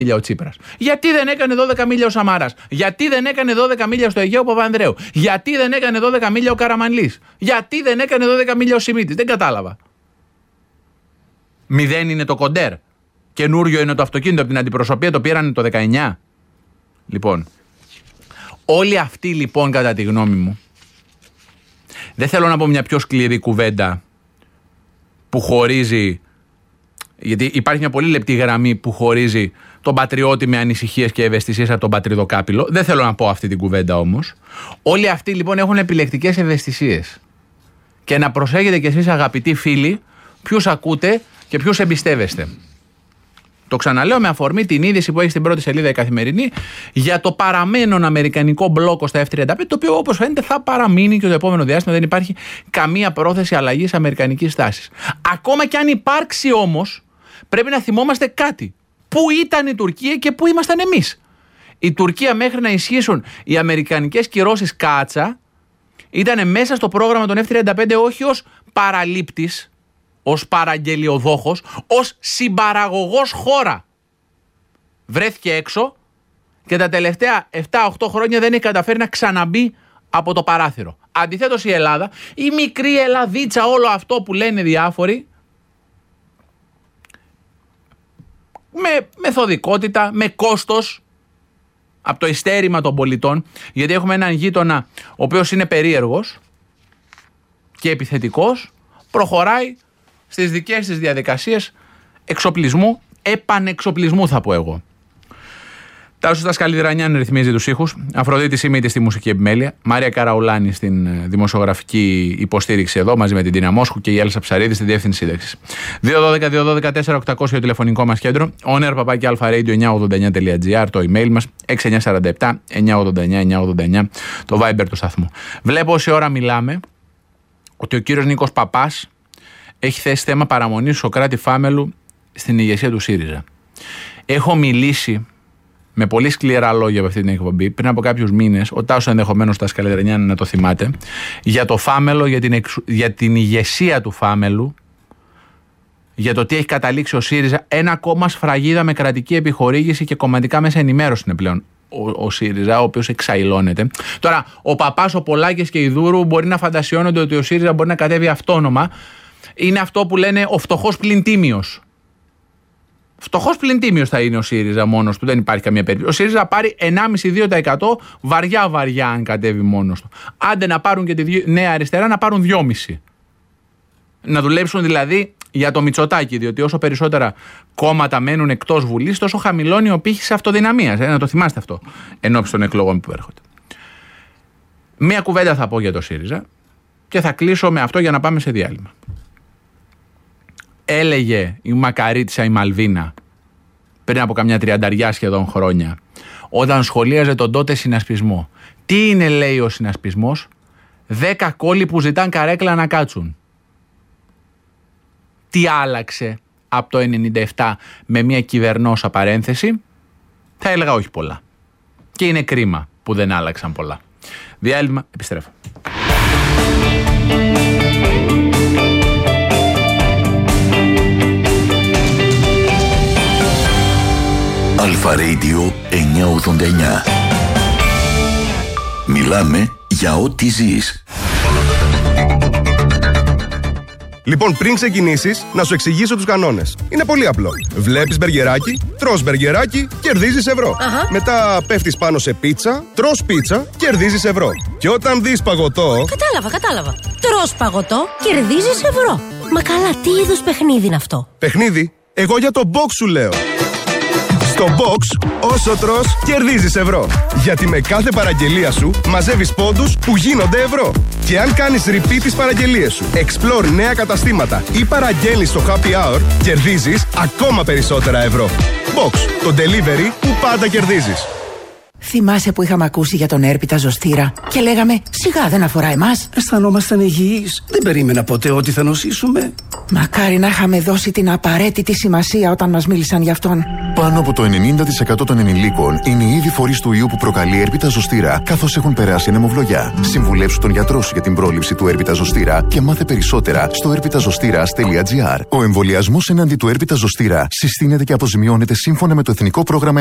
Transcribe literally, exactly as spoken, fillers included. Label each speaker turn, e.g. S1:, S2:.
S1: μίλια ο Τσίπρας? Γιατί δεν έκανε δώδεκα μίλια ο Σαμαράς? Γιατί δεν έκανε δώδεκα μίλια στο Αιγαίο ο Παπανδρέου? Γιατί δεν έκανε δώδεκα μίλια ο Καραμανλής? Γιατί δεν έκανε δώδεκα μίλια ο Σιμίτης? Δεν κατάλαβα. Μηδέν είναι το κοντέρ. Καινούριο είναι το αυτοκίνητο από την αντιπροσωπεία, το πήραν το δεκαεννιά. Λοιπόν, όλοι αυτοί λοιπόν, κατά τη γνώμη μου, δεν θέλω να πω μια πιο σκληρή κουβέντα που χωρίζει, γιατί υπάρχει μια πολύ λεπτή γραμμή που χωρίζει τον πατριώτη με ανησυχίες και ευαισθησίες από τον πατριδοκάπηλο. Δεν θέλω να πω αυτή την κουβέντα όμως. Όλοι αυτοί λοιπόν έχουν επιλεκτικές ευαισθησίες. Και να προσέχετε κι εσείς, αγαπητοί φίλοι, ποιους ακούτε και ποιους εμπιστεύεστε. Το ξαναλέω με αφορμή την είδηση που έχει στην πρώτη σελίδα η Καθημερινή για το παραμένον αμερικανικό μπλόκο στα εφ τριάντα πέντε, το οποίο όπως φαίνεται θα παραμείνει και το επόμενο διάστημα. Δεν υπάρχει καμία πρόθεση αλλαγής αμερικανικής στάσης. Ακόμα και αν υπάρξει όμως, πρέπει να θυμόμαστε κάτι. Πού ήταν η Τουρκία και πού ήμασταν εμείς? Η Τουρκία, μέχρι να ισχύσουν οι αμερικανικές κυρώσεις Κάτσα, ήταν μέσα στο πρόγραμμα των εφ τριάντα πέντε όχι ως παραλήπτης, ως παραγγελιοδόχος, ως συμπαραγωγός χώρα. Βρέθηκε έξω και τα τελευταία επτά οκτώ χρόνια δεν έχει καταφέρει να ξαναμπεί από το παράθυρο. Αντιθέτως η Ελλάδα, η μικρή Ελλαδίτσα, όλο αυτό που λένε διάφοροι, με μεθοδικότητα, με κόστος, από το ειστέρημα των πολιτών, γιατί έχουμε έναν γείτονα ο οποίος είναι περίεργος και επιθετικός, προχωράει στις δικές της διαδικασίες εξοπλισμού, επανεξοπλισμού θα πω εγώ. Τάσος Δασκαλιδρανιάν ρυθμίζει τους ήχους, Αφροδίτη Σιμίτη στη μουσική επιμέλεια, Μαρία Καραουλάνη στην δημοσιογραφική υποστήριξη εδώ μαζί με την Τίνα Μόσχου και η Έλσα Ψαρίδη στη διεύθυνση σύνταξης. δύο δώδεκα δύο δώδεκα τέσσερα οκτακόσια το τηλεφωνικό μας κέντρο, on air παπάκι αλφα radio εννιακόσια ογδόντα εννιά τελεία τζι άρ το email μας, έξι εννιά τέσσερα επτά εννιακόσια ογδόντα εννιά εννιακόσια ογδόντα εννιά το Viber του σταθμού. Βλέπω όση ώρα μιλάμε ότι ο κύριος Νίκος Παπάς έχει θέσει θέμα παραμονής Σωκράτη Φάμελου στην ηγεσία του ΣΥΡΙΖΑ. Έχω μιλήσει με πολύ σκληρά λόγια από αυτή την εκπομπή πριν από κάποιους μήνες, ο Τάσος ενδεχομένως τα Σκαλεδρανιάν να το θυμάται, για το Φάμελο, για την, εξ, για την ηγεσία του Φάμελου, για το τι έχει καταλήξει ο ΣΥΡΙΖΑ. Ένα κόμμα σφραγίδα με κρατική επιχορήγηση και κομματικά μέσα ενημέρωση είναι πλέον ο, ο ΣΥΡΙΖΑ, ο οποίος εξαϊλώνεται. Τώρα, ο Παπάς, ο Πολάκης και η Δούρου μπορεί να φαντασιώνονται ότι ο ΣΥΡΙΖΑ μπορεί να κατέβει αυτόνομα. Είναι αυτό που λένε ο φτωχός πλην τίμιος. Φτωχός πλην τίμιος θα είναι ο ΣΥΡΙΖΑ μόνος του, δεν υπάρχει καμία περίπτωση. Ο ΣΥΡΙΖΑ πάρει ενάμιση με δύο τοις εκατό βαριά βαριά αν κατέβει μόνος του. Άντε να πάρουν και τη Νέα Αριστερά να πάρουν δυόμισι. Να δουλέψουν δηλαδή για το Μητσοτάκη, διότι όσο περισσότερα κόμματα μένουν εκτός Βουλής, τόσο χαμηλώνει ο πύχης αυτοδυναμίας. Ε, να το θυμάστε αυτό ενώπιση των εκλογών που έρχονται. Μία κουβέντα θα πω για το ΣΥΡΙΖΑ και θα κλείσω με αυτό για να πάμε σε διάλειμμα. Έλεγε η Μακαρίτσα η Μαλβίνα πριν από καμιά τριανταριά σχεδόν χρόνια, όταν σχολίαζε τον τότε συνασπισμό. Τι είναι, λέει, ο συνασπισμός? Δέκα κόλλοι που ζητάν καρέκλα να κάτσουν. Τι άλλαξε από το ενενήντα επτά με μια κυβερνόσα παρένθεση? Θα έλεγα όχι πολλά. Και είναι κρίμα που δεν άλλαξαν πολλά. Διάλειμμα, επιστρέφω.
S2: Αλφα Radio εννιακόσια ογδόντα εννιά. Μιλάμε για ό,τι ζεις.
S3: Λοιπόν, πριν ξεκινήσεις, να σου εξηγήσω τους κανόνες. Είναι πολύ απλό. Βλέπεις μπεργκεράκι, τρως μπεργκεράκι, κερδίζεις ευρώ. Αχα. Μετά πέφτεις πάνω σε πίτσα, τρως πίτσα, κερδίζεις ευρώ. Και όταν δεις παγωτό...
S4: Κατάλαβα, κατάλαβα. Τρως παγωτό, κερδίζεις ευρώ. Μα καλά, τι είδους παιχνίδι είναι αυτό?
S3: Παιχνίδι? Εγώ για το box σου λέω. Στο box, όσο τρως, κερδίζεις ευρώ. Γιατί με κάθε παραγγελία σου μαζεύεις πόντους που γίνονται ευρώ. Και αν κάνεις repeat τις παραγγελίες σου, explore νέα καταστήματα ή παραγγέλνεις στο happy hour, κερδίζεις ακόμα περισσότερα ευρώ. Box, το delivery που πάντα κερδίζεις.
S5: Θυμάσαι που είχαμε ακούσει για τον έρπιτα ζωστήρα και λέγαμε σιγά δεν αφορά εμάς.
S6: Αισθανόμασταν υγιείς. Δεν περίμενα ποτέ ότι θα νοσήσουμε.
S5: Μακάρι να είχαμε δώσει την απαραίτητη σημασία όταν μας μίλησαν γι' αυτόν.
S7: Πάνω από το ενενήντα τοις εκατό των ενηλίκων είναι ήδη φορείς του ιού που προκαλεί έρπιτα ζωστήρα, καθώς έχουν περάσει ανεμοβλογιά. Συμβουλέψου τον γιατρό σου για την πρόληψη του έρπιτα ζωστήρα και μάθε περισσότερα στο έρπιταζωστήρας τελεία τζι άρ. Ο εμβολιασμός εναντί του έρπιτα ζωστήρα συστήνεται και αποζημιώνεται σύμφωνα με το Εθνικό Πρόγραμμα